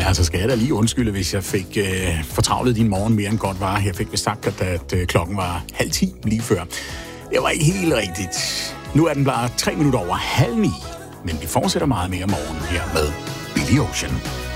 Ja, så skal jeg da lige undskylde, hvis jeg fik fortravlet din morgen mere end godt var. Jeg fik vist sagt, at klokken var 9:30 lige før. Det var ikke helt rigtigt. Nu er den bare 3 minutter over 8:30. Men vi fortsætter meget mere morgen her med Billy Ocean.